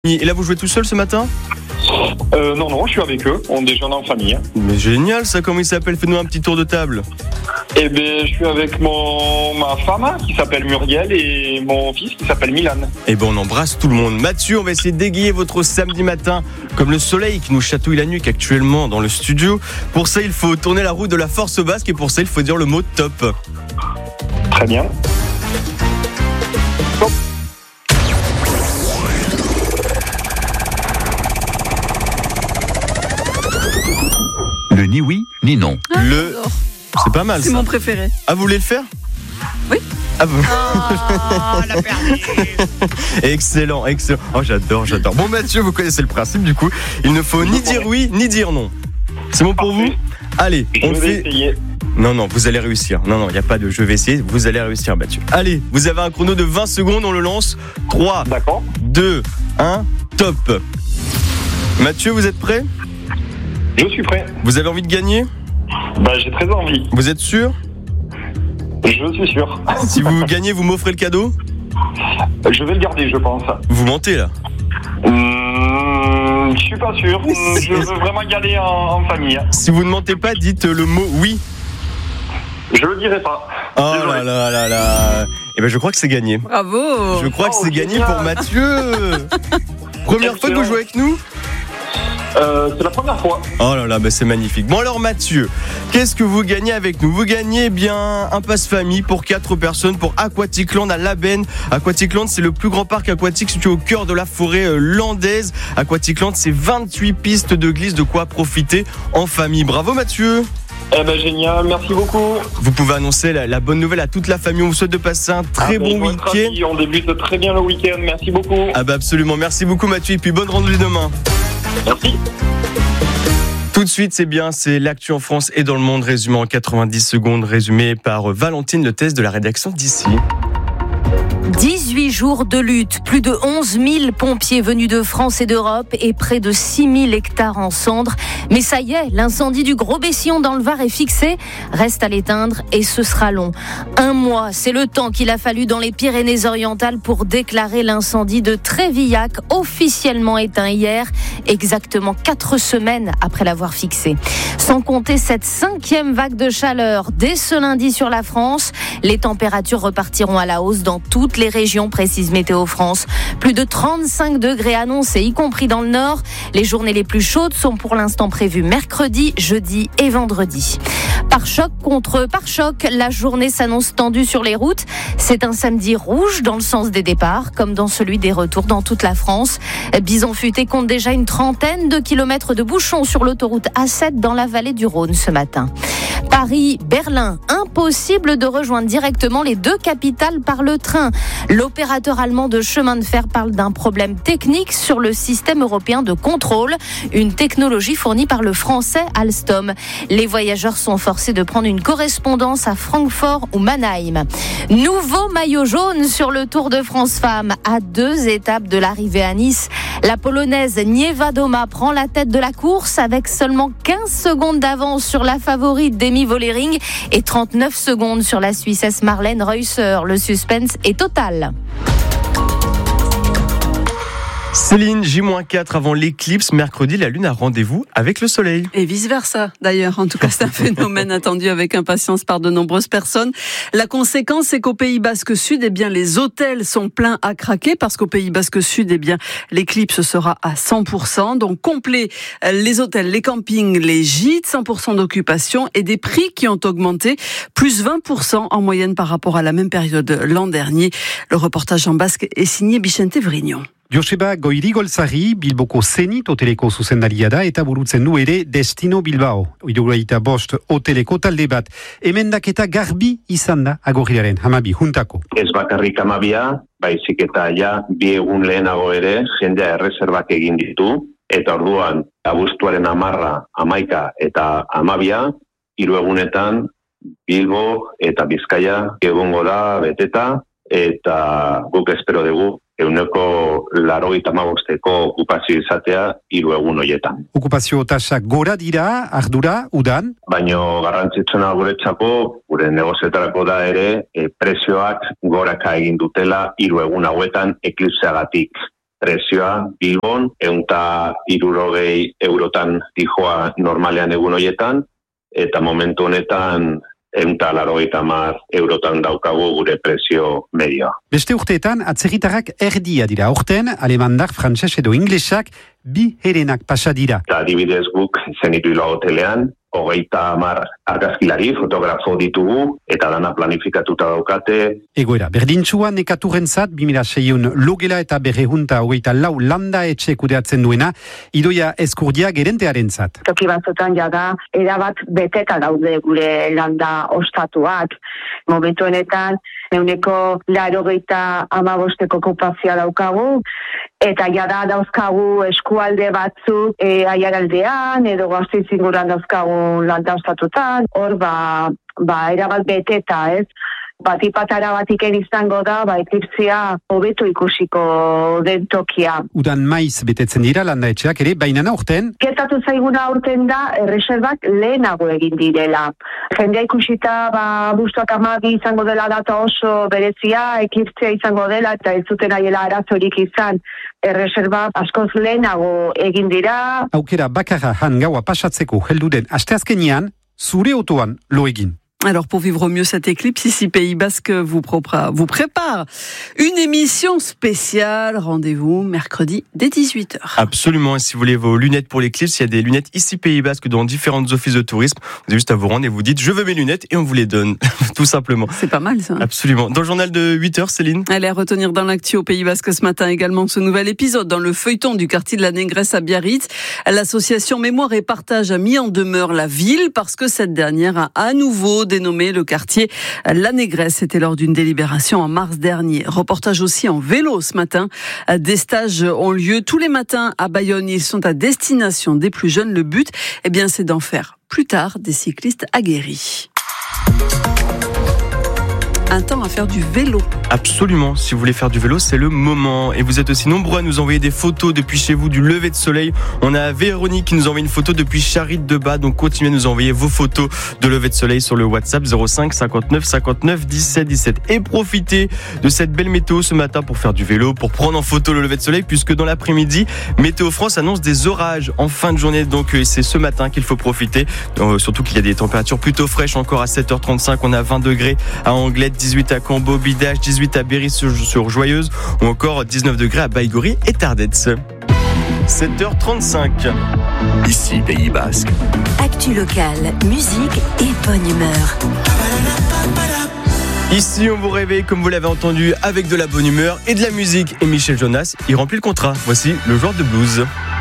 Et là, vous jouez tout seul ce matin ? Non, je suis avec eux. On déjeune en famille. Mais génial ça, comment il s'appelle ? Fais-nous un petit tour de table. Eh bien, je suis avec ma femme qui s'appelle Muriel et mon fils qui s'appelle Milan. Eh ben, on embrasse tout le monde. Mathieu, on va essayer d'égayer votre samedi matin comme le soleil qui nous chatouille la nuque actuellement dans le studio. Pour ça, il faut tourner la roue de la force basque et pour ça, il faut dire le mot top. Très bien. Top. Le ni oui, ni non. C'est pas mal C'est ça. mon préféré. Ah, vous voulez le faire ? Oui. Ah bon. La perdu. Excellent. Oh, j'adore. Bon, Mathieu, vous connaissez le principe du coup. Il ne faut ni dire oui, ni dire non. C'est bon pour vous ? Allez, on Je vais fait... essayer. Non, vous allez réussir. Non, il n'y a pas de je vais essayer. Vous allez réussir, Mathieu. Allez, vous avez un chrono de 20 secondes. On le lance. 3, D'accord. 2, 1, top. Mathieu, vous êtes prêt ? Je suis prêt. Vous avez envie de gagner ? J'ai très envie. Vous êtes sûr ? Je suis sûr. Si vous gagnez, vous m'offrez le cadeau ? Je vais le garder, je pense. Vous mentez là. Je suis pas sûr. Je veux vraiment y aller en famille. Si vous ne mentez pas, dites le mot oui. Je le dirai pas. Oh Désolé. là. Eh ben, je crois que c'est gagné. Bravo. Je crois que c'est gagné génial. pour Mathieu. Première fois que vous jouez avec nous ? C'est la première fois. Oh là, c'est magnifique. Bon alors Mathieu, qu'est-ce que vous gagnez avec nous ? Vous gagnez bien un passe famille pour 4 personnes pour Aquaticland à Labenne. Aquaticland, c'est le plus grand parc aquatique situé au cœur de la forêt landaise. Aquaticland, c'est 28 pistes de glisse, de quoi profiter en famille. Bravo Mathieu. Génial, merci beaucoup. Vous pouvez annoncer la bonne nouvelle à toute la famille. On vous souhaite de passer un très bon week-end. On débute très bien le week-end, merci beaucoup. Absolument, merci beaucoup Mathieu et puis bonne randonnée demain. Merci. Tout de suite, c'est l'actu en France et dans le monde, résumé en 90 secondes, résumé par Valentine, le test de la rédaction d'ici. 18 jours de lutte, plus de 11 000 pompiers venus de France et d'Europe et près de 6 000 hectares en cendres. Mais ça y est, l'incendie du Gros-Bessillon dans le Var est fixé. Reste à l'éteindre et ce sera long. 1 mois, c'est le temps qu'il a fallu dans les Pyrénées-Orientales pour déclarer l'incendie de Trévillac, officiellement éteint hier, exactement 4 semaines après l'avoir fixé. Sans compter cette 5e vague de chaleur dès ce lundi sur la France, les températures repartiront à la hausse dans toutes les régions, précise Météo France. Plus de 35 degrés annoncés, y compris dans le nord. Les journées les plus chaudes sont pour l'instant prévues mercredi, jeudi et vendredi. Par choc contre pare-choc, la journée s'annonce tendue sur les routes. C'est un samedi rouge dans le sens des départs, comme dans celui des retours dans toute la France. Bison Futé compte déjà une trentaine de kilomètres de bouchons sur l'autoroute A7 dans la vallée du Rhône ce matin. Paris-Berlin, impossible de rejoindre directement les deux capitales par le train. L'opérateur allemand de chemin de fer parle d'un problème technique sur le système européen de contrôle, une technologie fournie par le français Alstom. Les voyageurs sont forcés de prendre une correspondance à Francfort ou Mannheim. Nouveau maillot jaune sur le Tour de France Femmes, à 2 étapes de l'arrivée à Nice. La Polonaise Niewiadoma prend la tête de la course avec seulement 15 secondes d'avance sur la favorite Demi Vollering et 39 secondes sur la Suissesse Marlène Reusser. Le suspense est total. Céline, J-4 avant l'éclipse, mercredi, la Lune a rendez-vous avec le Soleil. Et vice-versa, d'ailleurs. En tout cas, c'est un phénomène attendu avec impatience par de nombreuses personnes. La conséquence, c'est qu'au Pays Basque Sud, les hôtels sont pleins à craquer parce qu'au Pays Basque Sud, l'éclipse sera à 100%. Donc, complet, les hôtels, les campings, les gîtes, 100% d'occupation et des prix qui ont augmenté, plus 20% en moyenne par rapport à la même période l'an dernier. Le reportage en basque est signé Vicente Vrignon. Joseba Goirigolzarri, Bilboko Zenit hoteleko zuzendaria da eta burutzen du ere Destino Bilbao. 75 hoteleko talde bat. Emendaketa garbi izan da Agorrilaren 12 juntako. Ez bakarrik 12, baizik eta ja 2 egun lehenago ere jendea erreserbak egin ditu eta orduan abuztuaren 10, 11 eta 12 3 egunetan Bilbo eta Bizkaia egongo da beteta eta guk espero dugu 85% okupazio izatea 3 egun horietan. Okupazio tasa gora dira, ardura, udan. Baino garrantzitsuna guretzako, gure negozietarako da ere, prezioak goraka egin dutela 3 egun hauetan eklipseagatik. prezioa Bilbon, 160 eurotan dijoa normalean egun hoietan, eta momentu honetan 180 eurotan daukagu gure prezio medioa. Beste urteetan, atzerritarrak erdia dira. Horten, alemandar, frantses edo inglesak bi herenak pasa dira. Eta adibidez guk Zenituila hotelean, 30 argazkilari, fotografo ditugu, eta dana planifikatuta daukate. Egoera, berdintxua nekaturrentzat 2006 logela eta 224 landa etxe kudeatzen duena, Idoia Ezkurdia gerentearentzat. Toki batzutan jada, erabat beteta daude gure landa ostatuak. Momentu honetan, 185 okupazioa daukagu, eta jada dauzkagu eskualde batzuk Aiaraldean, edo Gasteiz inguruan dauzkagu landa ostatutan, hor erabat beteta, ez? Batipatara batiken izango da, eklipsia hobeto ikusiko den tokia. Udan maiz betetzen dira landa etxeak ere, baina aurten? Gertatu zaiguna aurten da, erreserbak lehenago egin direla. Jendea ikusita, bustuak 12 izango dela data oso berezia, eklipsia izango dela, eta ez zuten aiela arazorik izan. Erreserba askoz lehenago egin dira. Aukera bakarra han gaua pasatzeko helduden asteazkenean, zure autoan lo egin. Alors pour vivre mieux cette éclipse, ici Pays Basque vous prépare une émission spéciale. Rendez-vous mercredi dès 18h. Absolument, et si vous voulez vos lunettes pour l'éclipse, il y a des lunettes ici Pays Basque dans différentes offices de tourisme. Vous avez juste à vous rendre et vous dites je veux mes lunettes et on vous les donne, tout simplement. C'est pas mal ça. Absolument. Dans le journal de 8h, Céline. Allez, à retenir dans l'actu au Pays Basque ce matin également ce nouvel épisode dans le feuilleton du quartier de la Négresse à Biarritz. L'association Mémoire et Partage a mis en demeure la ville parce que cette dernière a à nouveau dénommé le quartier La Négresse. C'était lors d'une délibération en mars dernier. Reportage aussi en vélo ce matin. Des stages ont lieu tous les matins à Bayonne. Ils sont à destination des plus jeunes. Le but, c'est d'en faire plus tard des cyclistes aguerris. Un temps à faire du vélo. Absolument, si vous voulez faire du vélo, c'est le moment. Et vous êtes aussi nombreux à nous envoyer des photos depuis chez vous du lever de soleil. On a Véronique qui nous envoie une photo depuis Charritte de Bas. Donc continuez à nous envoyer vos photos de lever de soleil sur le WhatsApp 05 59 59 17 17. Et profitez de cette belle météo ce matin pour faire du vélo, pour prendre en photo le lever de soleil, puisque dans l'après-midi, Météo France annonce des orages en fin de journée. Donc c'est ce matin qu'il faut profiter. Surtout qu'il y a des températures plutôt fraîches encore à 7h35. On a 20 degrés à Anglette, 18 à Cambo, Bidache, 18 à Berry-sur-Joyeuse ou encore 19 degrés à Baïgori et Tardets. 7h35. Ici Pays Basque. Actu locale, musique et bonne humeur. Ici, on vous réveille, comme vous l'avez entendu, avec de la bonne humeur et de la musique. Et Michel Jonas, il remplit le contrat. Voici le joueur de blues.